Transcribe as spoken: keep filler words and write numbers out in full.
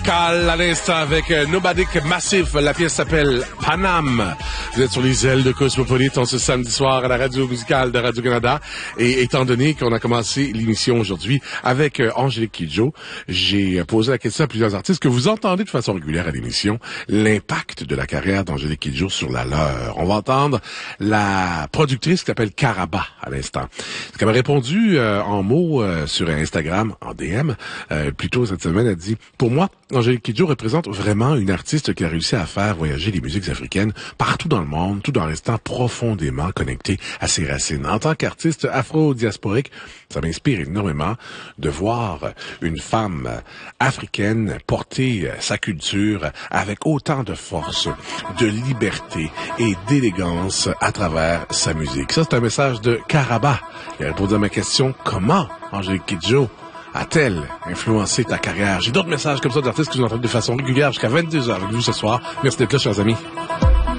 Cal à l'instant avec euh, Nomadic Massif. La pièce s'appelle Panam. Vous êtes sur les ailes de Cosmopolite en ce samedi soir à la radio musicale de Radio-Canada. Et étant donné qu'on a commencé l'émission aujourd'hui avec euh, Angélique Kidjo, j'ai posé la question à plusieurs artistes que vous entendez de façon régulière à l'émission, l'impact de la carrière d'Angélique Kidjo sur la leur. On va entendre la productrice qui s'appelle Caraba à l'instant. Ce qu'elle m'a répondu euh, en mots euh, sur Instagram, en D M, euh, plus tôt cette semaine, elle dit « Pour moi, Angélique Kidjo représente vraiment une artiste qui a réussi à faire voyager les musiques africaines partout dans le monde, tout en restant profondément connectée à ses racines. En tant qu'artiste afro-diasporique, ça m'inspire énormément de voir une femme africaine porter sa culture avec autant de force, de liberté et d'élégance à travers sa musique. » Ça, c'est un message de Caraba. Il a répondu à ma question « Comment Angélique Kidjo a-t-elle influencé ta carrière? » J'ai d'autres messages comme ça d'artistes que vous entendez de façon régulière jusqu'à vingt-deux heures avec vous ce soir. Merci d'être là, chers amis.